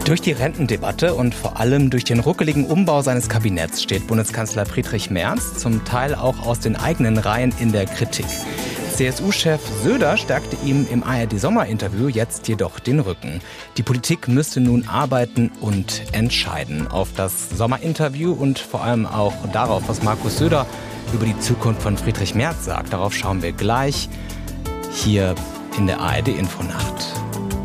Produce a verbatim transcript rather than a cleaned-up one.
Durch die Rentendebatte und vor allem durch den ruckeligen Umbau seines Kabinetts steht Bundeskanzler Friedrich Merz zum Teil auch aus den eigenen Reihen in der Kritik. C S U-Chef Söder stärkte ihm im A R D-Sommerinterview jetzt jedoch den Rücken. Die Politik müsste nun arbeiten und entscheiden. Auf das Sommerinterview und vor allem auch darauf, was Markus Söder über die Zukunft von Friedrich Merz sagt, darauf schauen wir gleich hier in der A R D-Infonacht.